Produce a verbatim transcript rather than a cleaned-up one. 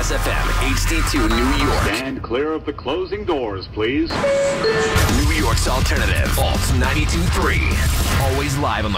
Kiss F M, H D two, New York. Stand clear of the closing doors, please. New York's alternative, Alt ninety-two point three. Always live on the